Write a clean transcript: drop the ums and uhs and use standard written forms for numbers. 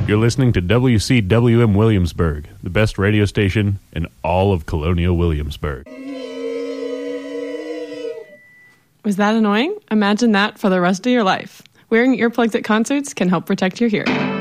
You're listening to WCWM Williamsburg, the best radio station in all of Colonial Williamsburg. Was that annoying? Imagine that for the rest of your life. Wearing earplugs at concerts can help protect your hearing.